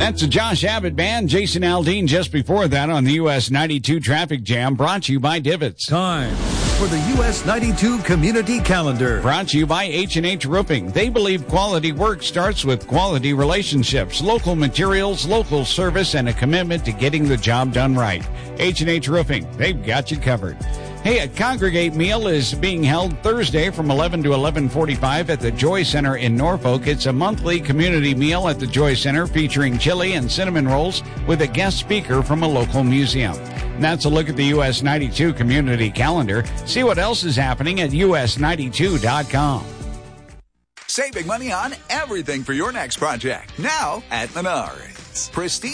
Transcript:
That's the Josh Abbott Band. Jason Aldean just before that on the US 92 Traffic Jam, brought to you by Divots. Time for the US 92 Community Calendar. Brought to you by H&H Roofing. They believe quality work starts with quality relationships, local materials, local service, and a commitment to getting the job done right. H&H Roofing, they've got you covered. Hey, a Congregate meal is being held Thursday from 11 to 11:45 at the Joy Center in Norfolk. It's a monthly community meal at the Joy Center featuring chili and cinnamon rolls with a guest speaker from a local museum. And that's a look at the US 92 Community Calendar. See what else is happening at us92.com. Saving money on everything for your next project. Now at Menards. Prestige